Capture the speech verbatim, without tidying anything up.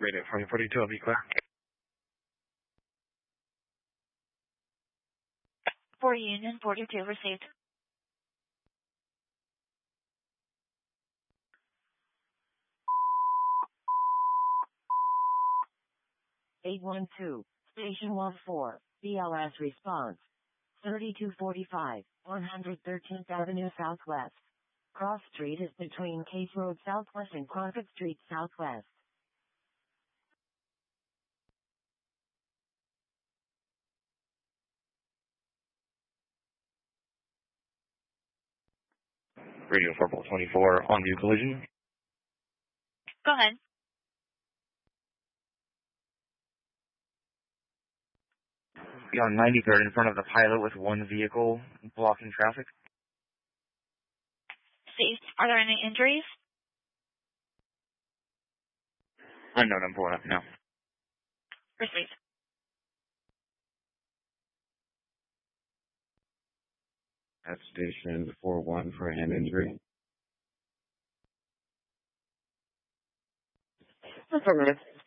Radio forty forty-two, I'll be clear. For Union forty-two received. eight one two, Station one four, B L S response. thirty-two forty-five, one hundred thirteenth Avenue Southwest. Cross Street is between Case Road Southwest and Crockett Street Southwest. Radio four twenty-four, on view collision. Go ahead. Be on ninety-third in front of the pilot with one vehicle blocking traffic. See, are there any injuries? Unknown, I'm pulling up now. Received. At station four one for a hand injury. Affirmative.